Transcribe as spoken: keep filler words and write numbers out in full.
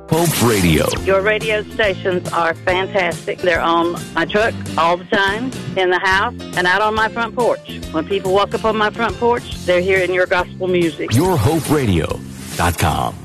Hope Radio. Your radio stations are fantastic. They're on my truck all the time, in the house, and out on my front porch. When people walk up on my front porch, they're hearing your gospel music. Your Hope Radio dot com.